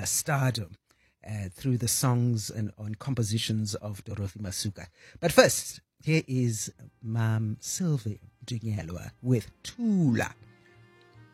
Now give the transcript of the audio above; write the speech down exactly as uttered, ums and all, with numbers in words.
uh, stardom uh, through the songs and, and compositions of Dorothy Masuka. But first, here is Mam Sylvie Dinyelwa with Tula.